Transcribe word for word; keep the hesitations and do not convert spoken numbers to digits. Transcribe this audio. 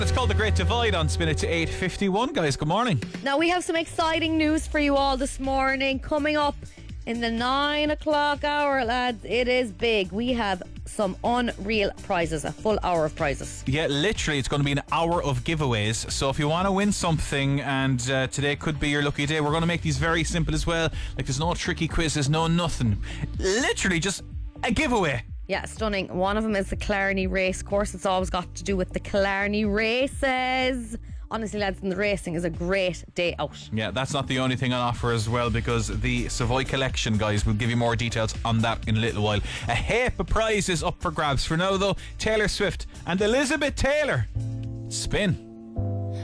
It's called The Great Divide on Spin It to eight fifty-one, guys. Good morning. Now we have some exciting news for you all this morning. Coming up in the nine o'clock hour, lads, it is big. We have some unreal prizes, a full hour of prizes. Yeah, literally, it's going to be an hour of giveaways. So if you want to win something, and uh, today could be your lucky day, we're going to make these very simple as well. Like, there's no tricky quizzes, no nothing. Literally just a giveaway. Yeah, stunning. One of them is the Killarney race course. It's always got to do with the Killarney races. Honestly, lads, and the racing is a great day out. Yeah, that's not the only thing on offer as well, because the Savoy Collection, guys, will give you more details on that in a little while. A heap of prizes up for grabs. For now, though, Taylor Swift and Elizabeth Taylor. Spin.